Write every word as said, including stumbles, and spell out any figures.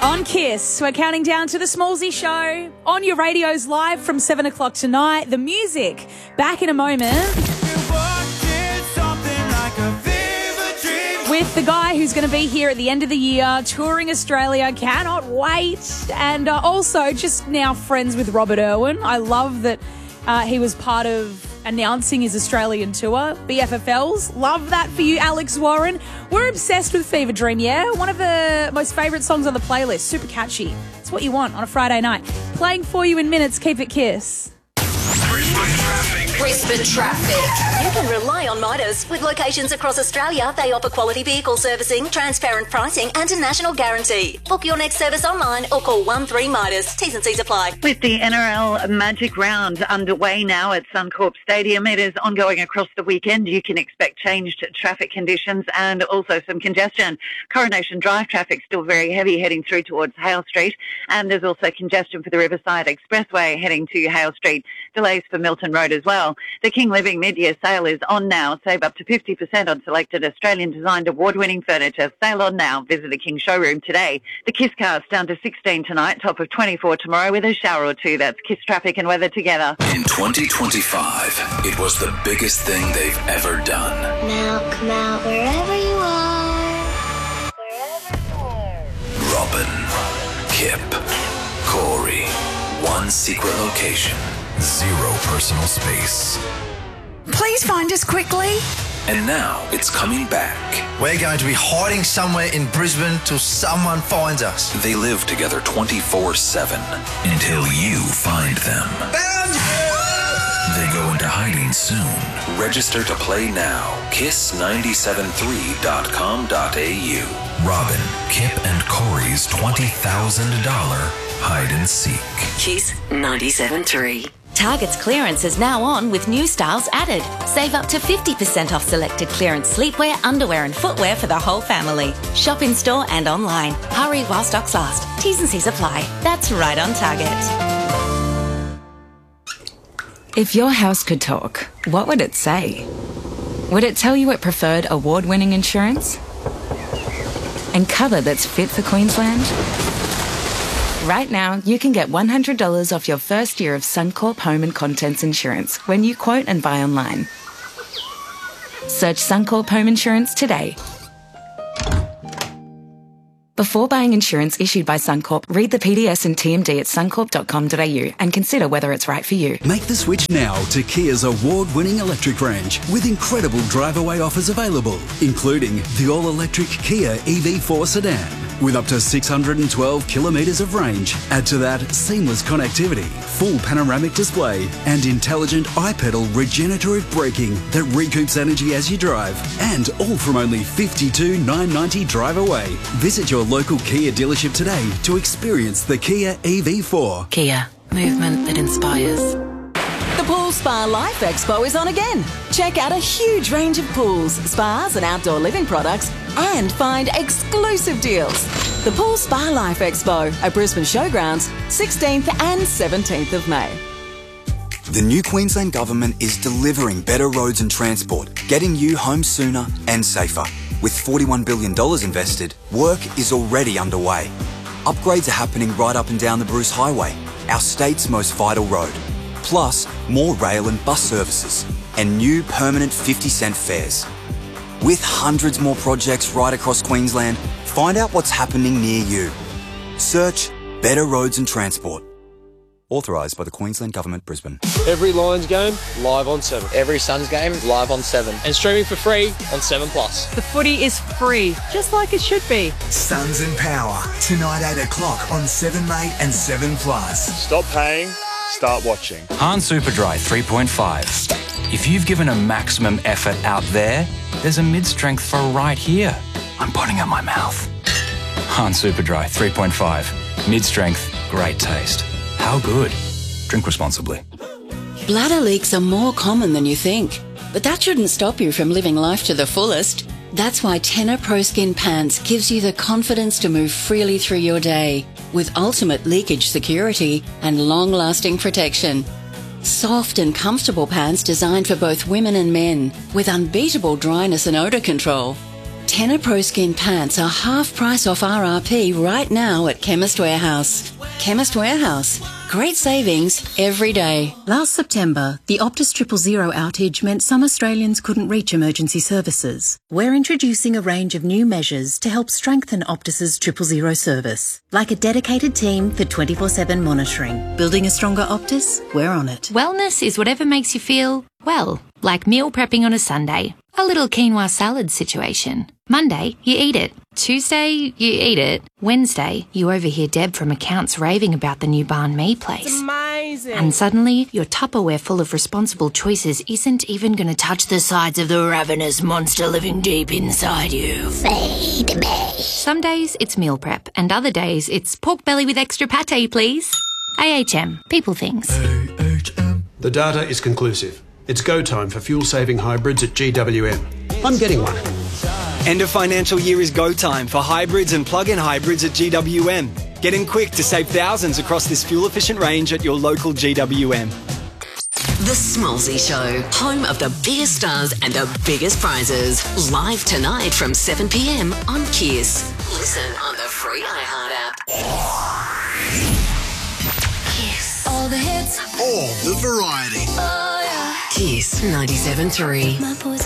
On Kiss, we're counting down to the Smallsy Show. On your radios live from seven o'clock tonight. The music, back in a moment. With the guy who's going to be here at the end of the year, touring Australia. Cannot wait. And uh, also just now friends with Robert Irwin. I love that uh, he was part of announcing his Australian tour, B F F Ls. Love that for you, Alex Warren. We're obsessed with Fever Dream, yeah? One of the most favourite songs on the playlist. Super catchy. It's what you want on a Friday night. Playing for you in minutes. Keep it Kiss. Brisbane traffic. Brisbane traffic. You can rely on Midas. With locations across Australia, they offer quality vehicle servicing, transparent pricing and a national guarantee. Book your next service online or call one three Midas. T's and C's apply. With the N R L Magic Round underway now at Suncorp Stadium, it is ongoing across the weekend. You can expect changed traffic conditions and also some congestion. Coronation Drive traffic still very heavy heading through towards Hale Street, and there's also congestion for the Riverside Expressway heading to Hale Street. Delays for Milton Road as well. The King Living mid-year sale is on now. Save up to fifty percent on selected Australian-designed award-winning furniture. Sale on now. Visit the King showroom today. The Kiss cast down to sixteen tonight, top of twenty-four tomorrow with a shower or two. That's Kiss traffic and weather together. In twenty twenty-five, it was the biggest thing they've ever done. Now come out wherever you are. Wherever you are. Robin, Kip, Corey, one secret location, zero personal space. Please find us quickly. And now it's coming back. We're going to be hiding somewhere in Brisbane till someone finds us. They live together twenty-four seven until you find them. Found you! They go into hiding soon. Register to play now. kiss nine seven three dot com dot a u. Robin, Kip and Corey's twenty thousand dollars hide and seek. Kiss ninety-seven three. Target's clearance is now on with new styles added. Save up to fifty percent off selected clearance sleepwear, underwear and footwear for the whole family. Shop in store and online. Hurry while stocks last. T's and C's apply. That's right on Target. If your house could talk, what would it say? Would it tell you it preferred award-winning insurance? And cover that's fit for Queensland? Right now, you can get one hundred dollars off your first year of Suncorp Home and Contents Insurance when you quote and buy online. Search Suncorp Home Insurance today. Before buying insurance issued by Suncorp, read the P D S and T M D at suncorp dot com dot a u and consider whether it's right for you. Make the switch now to Kia's award-winning electric range with incredible drive-away offers available, including the all-electric Kia E V four sedan with up to six hundred twelve kilometres of range. Add to that seamless connectivity, full panoramic display and intelligent iPedal regenerative braking that recoups energy as you drive, and all from only fifty-two thousand nine hundred ninety drive away. Visit your local Kia dealership today to experience the Kia E V four. Kia, movement that inspires. The Pool Spa Life Expo is on again. Check out a huge range of pools, spas and outdoor living products and find exclusive deals. The Pool Spa Life Expo at Brisbane Showgrounds, sixteenth and seventeenth of May. The new Queensland Government is delivering better roads and transport, getting you home sooner and safer. With forty-one billion dollars invested, work is already underway. Upgrades are happening right up and down the Bruce Highway, our state's most vital road. Plus, more rail and bus services, and new permanent fifty cent fares. With hundreds more projects right across Queensland, find out what's happening near you. Search Better Roads and Transport. Authorised by the Queensland Government, Brisbane. Every Lions game, live on seven. Every Suns game, live on seven. And streaming for free on seven plus. The footy is free, just like it should be. Suns and Power, tonight eight o'clock on seven mate and seven plus. Stop paying, start watching. Han Superdry three point five. If you've given a maximum effort out there, there's a mid-strength for right here. I'm putting out my mouth. Han Superdry three point five. Mid-strength, great taste. How good? Drink responsibly. Bladder leaks are more common than you think, but that shouldn't stop you from living life to the fullest. That's why Tenor Pro Skin Pants gives you the confidence to move freely through your day with ultimate leakage security and long-lasting protection. Soft and comfortable pants designed for both women and men with unbeatable dryness and odour control. Tenor Pro Skin pants are half price off R R P right now at Chemist Warehouse. Chemist Warehouse. Great savings every day. Last September, the Optus Triple Zero outage meant some Australians couldn't reach emergency services. We're introducing a range of new measures to help strengthen Optus's Triple Zero service, like a dedicated team for twenty-four seven monitoring. Building a stronger Optus? We're on it. Wellness is whatever makes you feel, well, like meal prepping on a Sunday. A little quinoa salad situation. Monday, you eat it. Tuesday, you eat it. Wednesday, you overhear Deb from accounts raving about the new banh mi place. It's amazing. And suddenly, your Tupperware full of responsible choices isn't even going to touch the sides of the ravenous monster living deep inside you. Feed me. Some days, it's meal prep, and other days, it's pork belly with extra pate, please. A H M. People things. A H M. The data is conclusive. It's go time for fuel-saving hybrids at G W M. I'm getting one. End of financial year is go time for hybrids and plug-in hybrids at G W M. Get in quick to save thousands across this fuel-efficient range at your local G W M. The Smallsy Show, home of the biggest stars and the biggest prizes. Live tonight from seven p m on Kiss. Listen on the free iHeart app. Kiss. All the hits. All the variety. Oh, yeah. Kiss ninety-seven point three.